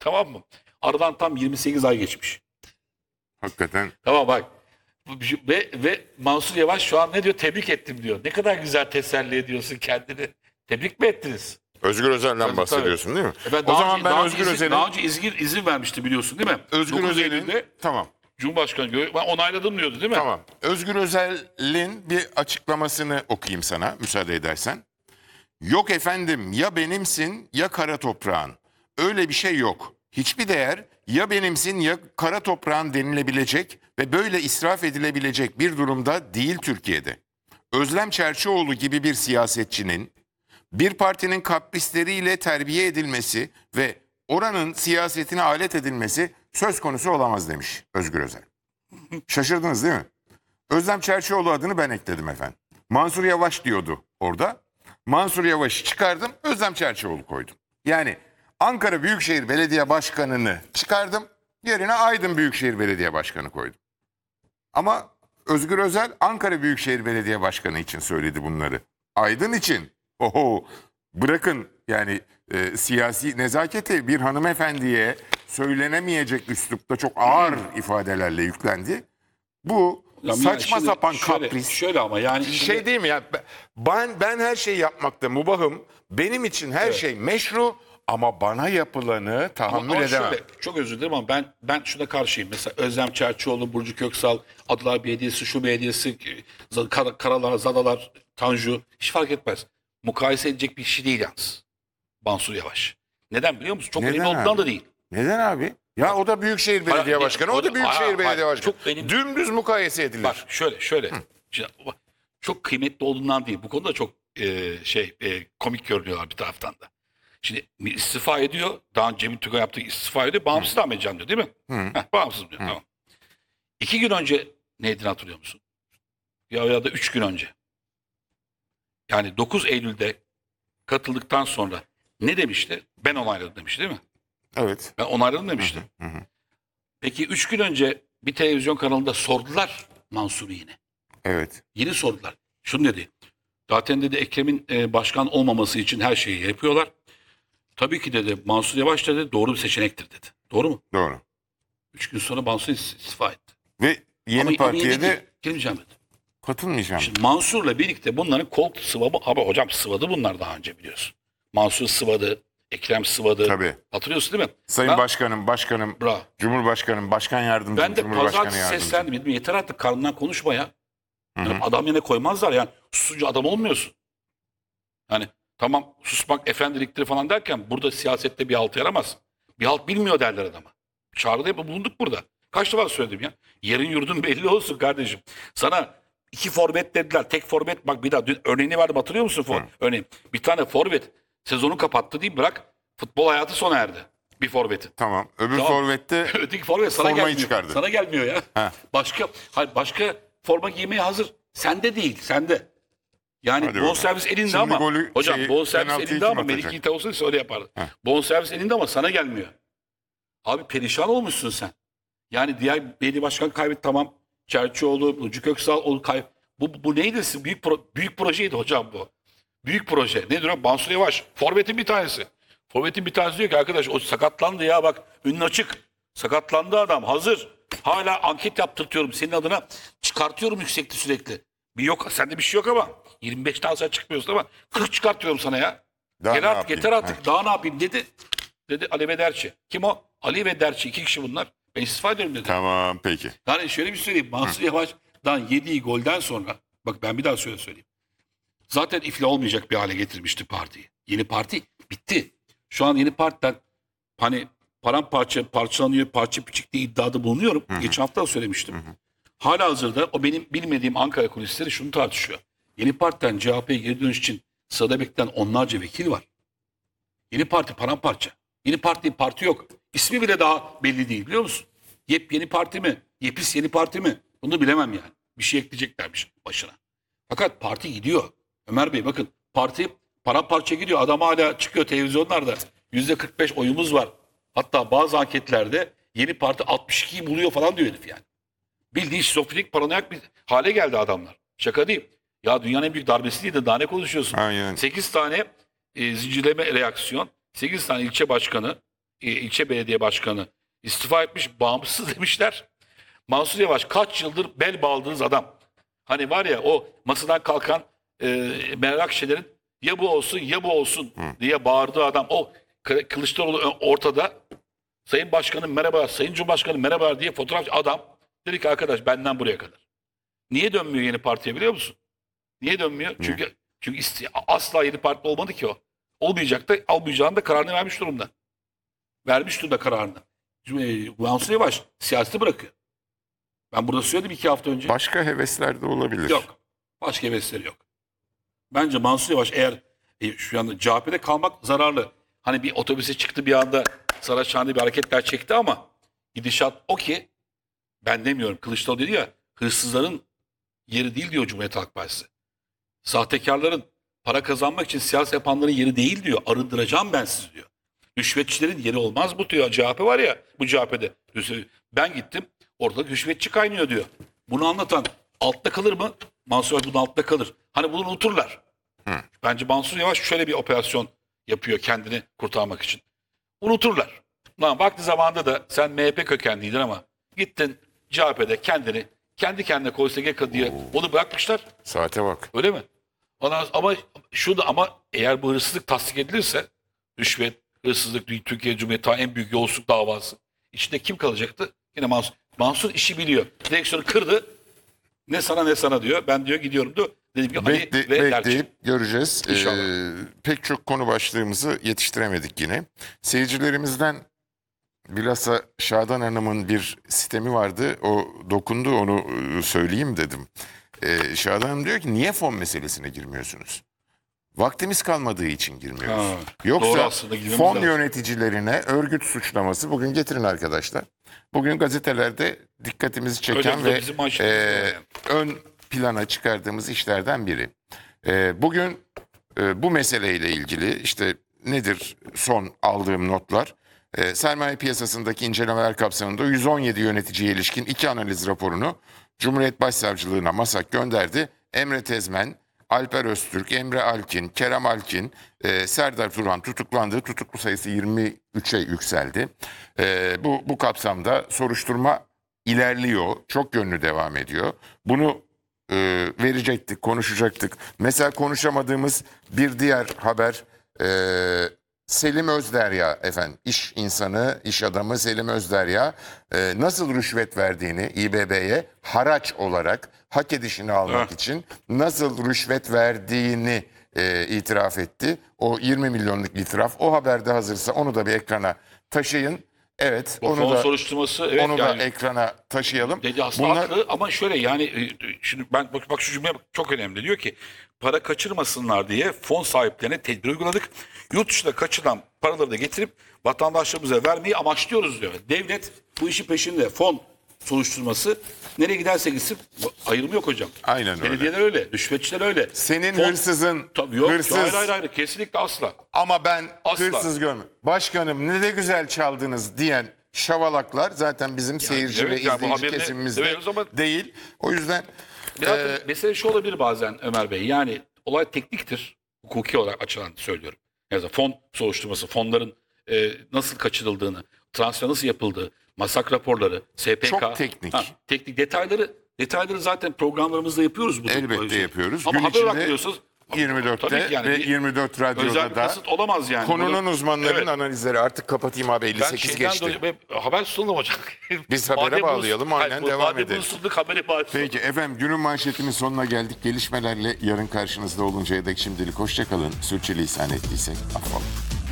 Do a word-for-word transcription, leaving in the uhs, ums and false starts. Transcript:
Tamam mı? Aradan tam yirmi sekiz ay geçmiş. Hakikaten. Tamam bak. Ve, ve Mansur Yavaş şu an ne diyor? Tebrik ettim diyor. Ne kadar güzel teselli ediyorsun kendini. Tebrik mi ettiniz? Özgür Özel'den Tabii, bahsediyorsun değil mi? E ben O daha zaman önce, ben daha Özgür önce izin, Özel'in daha önce izin, izin vermişti biliyorsun değil mi? Özgür dokuz Özel'in Eylül'de tamam. Cumhurbaşkanı ben onayladım diyordu değil mi? Tamam. Özgür Özel'in bir açıklamasını okuyayım sana müsaade edersen. Yok efendim ya benimsin ya kara toprağın. Öyle bir şey yok. Hiçbir değer ya benimsin ya kara toprağın denilebilecek ve böyle israf edilebilecek bir durumda değil Türkiye'de. Özlem Çerçioğlu gibi bir siyasetçinin bir partinin kaprisleriyle terbiye edilmesi ve oranın siyasetine alet edilmesi söz konusu olamaz demiş Özgür Özel. Şaşırdınız değil mi? Özlem Çerçioğlu adını ben ekledim efendim. Mansur Yavaş diyordu orada. Mansur Yavaş'ı çıkardım, Özlem Çerçioğlu koydum. Yani Ankara Büyükşehir Belediye Başkanı'nı çıkardım, yerine Aydın Büyükşehir Belediye Başkanı koydum. Ama Özgür Özel Ankara Büyükşehir Belediye Başkanı için söyledi bunları. Aydın için, oho, bırakın yani e, siyasi nezaketi bir hanımefendiye söylenemeyecek üslupta çok ağır ifadelerle yüklendi. Bu Ya saçma şimdi sapan şöyle, kapris. Şöyle ama yani Şey değil mi ya? Ben ben her şeyi yapmakta mubahım. Benim için her Evet. şey meşru ama bana yapılanı tahammül ama edemem. şöyle, çok özür dilerim ama ben ben şuna karşıyım. Mesela Özlem Çerçioğlu, Burcu Köksal, Adalar Belediyesi, şu belediyesi, Kar Karalar, Zadalar, Tanju hiç fark etmez. Mukayese edecek bir şey değil yalnız. Mansur Yavaş. Neden biliyor musun? Çok Neden önemli olduğundan abi? da değil. Neden abi? Ya o da Büyükşehir Belediye Hayır, Başkanı, o o da- da Büyükşehir hayır, Belediye hayır, Başkanı. çok benim- Dümdüz mukayese edilir. Bak şöyle şöyle. Şimdi, çok kıymetli olduğundan değil. Bu konuda çok e, şey e, komik görünüyorlar bir taraftan da. Şimdi istifa ediyor. Daha önce Cemil Tugay yaptığı istifa ediyor. Bağımsız devam edeceğim diyor değil mi? Heh, bağımsız diyor. Tamam. İki gün önce neydi hatırlıyor musun? Ya, ya da üç gün önce. Yani dokuz Eylül'de katıldıktan sonra ne demişti? Ben onayladım demişti değil mi? Evet. Ben onayladım demişti. Peki üç gün önce bir televizyon kanalında sordular Mansur'u yine. Evet. Yeni sordular. Şunu dedi. Zaten dedi Ekrem'in e, başkan olmaması için her şeyi yapıyorlar. Tabii ki dedi Mansur Yavaş dedi doğru bir seçenektir dedi. Doğru mu? Doğru. Üç gün sonra Mansur istifa etti. Ve yeni Ama- ama partiye yeni de değil, girmeyeceğim dedi. katılmayacağım. Şimdi Mansur'la birlikte bunların kol sıvabı. Abi hocam sıvadı bunlar daha önce biliyorsun. Mansur sıvadı. Ekrem sıvadı. Tabii. Hatırlıyorsun değil mi? Sayın Ben- Başkanım, Başkanım, Bravo. Cumhurbaşkanım, Başkan Yardımcım, Ben de Cumhurbaşkanı pazartesi Yardımcım. seslendim. Dedim, yeter artık karnından konuşma ya. Yani adam yerine koymazlar yani. Susucu adam olmuyorsun. Yani tamam susmak efendiliktir falan derken burada siyasette bir halt yaramaz. Bir halt bilmiyor derler adama. Çağrıda hep bulunduk burada. Kaç defa söyledim ya. Yerin yurdun belli olsun kardeşim. Sana iki forvet dediler. Tek forvet bak bir daha dün örneğini verdim hatırlıyor musun? For, örneğin bir tane forvet sezonu kapattı değil bırak futbol hayatı sona erdi. Bir forvetin. Tamam. Öbür Tamam. forvette Öteki forvet sana formayı gelmiyor. çıkardı. Sana gelmiyor ya. Heh. Başka hayır başka forma giymeye hazır. Sende değil, sende. Yani Hadi bakalım. bonservis elinde Şimdi ama golü- hocam şeyi, bonservis penaltıyı elinde kim ama atacak? Melih Yiğit olsaydı öyle yapardı. Bonservis elinde ama sana gelmiyor. Abi perişan olmuşsun sen. Yani diğer belediye başkan kaybetti tamam. Çerçioğlu, Burcu Köksal o kay bu, bu neydi? Büyük pro, büyük projeydi hocam bu. Büyük proje. Nedir o? Mansur Yavaş. Forvet'in bir tanesi. Forvet'in bir tanesi diyor ki arkadaş o sakatlandı ya bak önün açık. Sakatlandı adam hazır. Hala anket yaptırtıyorum senin adına. Çıkartıyorum yüksekti sürekli. Bir yok sende bir şey yok ama. yirmi beşten sonra çıkmıyorsun ama kırk çıkartıyorum sana ya. Daha Gel ne artık yapayım? yeter artık. Evet. Daha ne yapayım dedi. Dedi Ali ve Derçi. Kim o? Ali ve Derçi iki kişi bunlar. Ben istifa ediyorum dedi. Tamam peki. Yani şöyle bir söyleyeyim. Mansur Yavaş'dan yediği golden sonra bak ben bir daha şöyle söyleyeyim. Zaten iflah olmayacak bir hale getirmişti partiyi. Yeni parti bitti. Şu an yeni partiden hani paramparça parçalanıyor, parça küçük diye iddiada bulunuyorum. Geçen hafta da söylemiştim. Hala hazırda o benim bilmediğim Ankara kulisleri şunu tartışıyor. Yeni partiden C H P'ye geri dönüş için sırada bekleyen onlarca vekil var. Yeni parti paramparça. Yeni parti parti yok. İsmi bile daha belli değil biliyor musun? Yepyeni parti mi? Yepis yeni parti mi? Bunu bilemem yani. Bir şey ekleyeceklermiş başına. Fakat parti gidiyor. Ömer Bey bakın parti paramparça gidiyor. Adam hala çıkıyor televizyonlarda. yüzde kırk beş oyumuz var. Hatta bazı anketlerde yeni parti altmış ikiyi buluyor falan diyor herif yani. Bildiğin şizofrenik paranoyak bir hale geldi adamlar. Şaka değil. Ya dünyanın en büyük darbesi değil de daha ne konuşuyorsun? Aynen. sekiz tane e, zincirleme reaksiyon. sekiz tane ilçe başkanı. e, ilçe belediye başkanı istifa etmiş, bağımsız demişler. Mansur Yavaş kaç yıldır bel bağladığınız adam. Hani var ya o masadan kalkan e, Meral Akşener'in ya bu olsun ya bu olsun diye bağırdığı adam. O Kı- Kılıçdaroğlu ortada. Sayın Başkanım merhaba, Sayın Cumhurbaşkanım merhaba diye fotoğrafçı adam. Dedi ki arkadaş benden buraya kadar. Niye dönmüyor yeni partiye biliyor musun? Niye dönmüyor? Çünkü çünkü iste- asla yeni parti olmadı ki o. Olmayacak da almayacağını da kararını vermiş durumda. Vermiş durumda kararını. E, Mansur Yavaş siyaseti bırakıyor. Ben burada söyledim iki hafta önce. Başka hevesler de olabilir. Yok. Başka hevesleri yok. Bence Mansur Yavaş eğer e, şu anda C H P'de kalmak zararlı. Hani bir otobüse çıktı bir anda Saraçhane'de bir hareketler çekti ama gidişat o ki ben demiyorum. Kılıçdaroğlu dedi ya hırsızların yeri değil diyor Cumhuriyet Halk Partisi. Sahtekarların para kazanmak için siyaset yapanların yeri değil diyor. Arındıracağım ben sizi diyor. Rüşvetçilerin yeri olmaz bu diyor. C H P var ya bu C H P'de. Ben gittim ortalık rüşvetçi kaynıyor diyor. Bunu anlatan altta kalır mı? Mansur Yavaş bunun altta kalır. Hani bunu unuturlar. Hı. Bence Mansur Yavaş şöyle bir operasyon yapıyor kendini kurtarmak için. Unuturlar. Lan vakti zamanında da sen M H P kökenliydin ama gittin C H P'de kendini kendi kendine koy S G K diye onu bırakmışlar. Saate bak. Öyle mi? Ondan, ama şu da ama eğer bu hırsızlık tasdik edilirse rüşvet, hırsızlık Türkiye Cumhuriyeti en büyük yolsuzluk davası. İçinde kim kalacaktı? Yine Mansur. Mansur işi biliyor. Direksiyonu kırdı. Ne sana ne sana diyor. Ben diyor gidiyorum diyor. Dedim ki Ali Bekle, ve Erçin. bekleyip göreceğiz. İnşallah. Ee, pek çok konu başlığımızı yetiştiremedik yine. Seyircilerimizden bilhassa Şadan Hanım'ın bir sistemi vardı. O dokundu, onu e, söyleyeyim dedim. Ee, Şadan Hanım diyor ki niye fon meselesine girmiyorsunuz? Vaktimiz kalmadığı için girmiyoruz. Ha, doğru Yoksa aslında, girmemiz fon lazım. yöneticilerine örgüt suçlaması bugün getirin arkadaşlar. Bugün gazetelerde dikkatimizi çeken Öyle, ve bizim manşetimiz e, var yani. ön plana çıkardığımız işlerden biri. E, bugün e, bu meseleyle ilgili işte nedir son aldığım notlar? E, sermaye piyasasındaki incelemeler kapsamında yüz on yedi yöneticiye ilişkin iki analiz raporunu Cumhuriyet Başsavcılığına MASAK gönderdi. Emre Tezmen, Alper Öztürk, Emre Alkin, Kerem Alkin, e, Serdar Turan tutuklandı. Tutuklu sayısı yirmi üçe yükseldi. E, bu, bu kapsamda soruşturma ilerliyor. Çok yönlü devam ediyor. Bunu e, verecektik, konuşacaktık. Mesela konuşamadığımız bir diğer haber e, Selim Özderya efendim. İş insanı, iş adamı Selim Özderya e, nasıl rüşvet verdiğini İ B B'ye haraç olarak hak edişini almak Heh. için nasıl rüşvet verdiğini e, itiraf etti. O yirmi milyonluk itiraf. O haberde hazırsa onu da bir ekrana taşıyın. Evet, O onu fon da soruşturması evet onu yani. da ekrana taşıyalım. Dedi aslında Bunlar haklı ama şöyle yani e, şimdi ben bak, bak şu cümle çok önemli. Diyor ki para kaçırmasınlar diye fon sahiplerine tedbir uyguladık. Yurt dışında kaçılan paraları da getirip vatandaşlarımıza vermeyi amaçlıyoruz diyor. Devlet bu işin peşinde fon soruşturması nereye giderse gitsin ayrımı yok hocam. Aynen öyle. Belediyeler öyle, rüşvetçiler öyle. senin Fon- hırsızın Tabii yok. hırsız Hayır hayır hayır kesinlikle asla. ama ben Asla. hırsız görmüyorum. Başkanım ne de güzel çaldınız diyen şavalaklar zaten bizim seyirci evet ve ya, bu izleyici haberde- kesimimizde evet, o zaman- değil. O yüzden Biraz e, da mesele şu olabilir bazen Ömer Bey. Yani olay tekniktir. Hukuki olarak açılan söylüyorum. Yani fon soruşturması, fonların e, nasıl kaçırıldığını, transfer nasıl yapıldığı, masak raporları, S P K. Çok teknik. Ha, teknik detayları detayları zaten programlarımızda yapıyoruz. Bu elbette bu- yapıyoruz. Ama Gün haber olarak içinde biliyorsunuz. yirmi dörtte Tabii ki yani ve bir yirmi dört özel Radyo'da bir da kasıt olamaz yani. konunun Bunu- uzmanlarının Evet. analizleri artık kapatayım abi elli Ben sekiz şeyden geçti. dolayı ben haber sunulum hocam. Biz habere Madem bunu- bağlayalım, aynen Hayır, bu- devam madem edelim. bunu sunduk haberi bağlayalım. Peki efendim günün manşetinin sonuna geldik. Gelişmelerle yarın karşınızda oluncaya dek şimdilik hoşçakalın. Sürçülisan ettiysek affola.